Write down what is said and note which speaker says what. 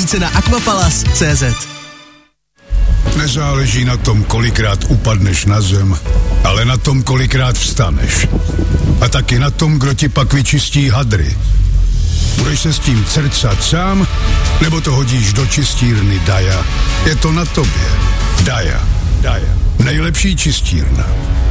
Speaker 1: Více na aquapalace.cz.
Speaker 2: Nezáleží na tom, kolikrát upadneš na zem, ale na tom, kolikrát vstaneš. A taky na tom, kdo ti pak vyčistí hadry. Budeš se s tím crcat sám, nebo to hodíš do čistírny Daja? Je to na tobě. Daja. Nejlepší čistírna.